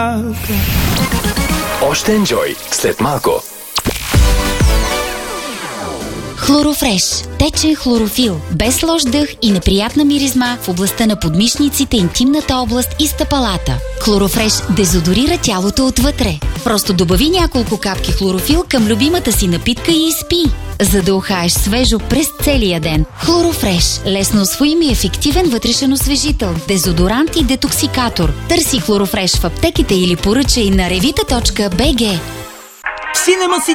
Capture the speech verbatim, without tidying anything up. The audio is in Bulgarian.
Още енджой след малко. Хлорофреш. Течен хлорофил. Без лош дъх и неприятна миризма в областта на подмишниците, интимната област и стъпалата. Хлорофреш дезодорира тялото отвътре. Просто добави няколко капки хлорофил към любимата си напитка и изпи, за да ухаеш свежо през целия ден. Хлорофреш. Лесно усвоим и ефективен вътрешен освежител, дезодорант и детоксикатор. Търси Хлорофреш в аптеките или поръчай на revita точка би джи.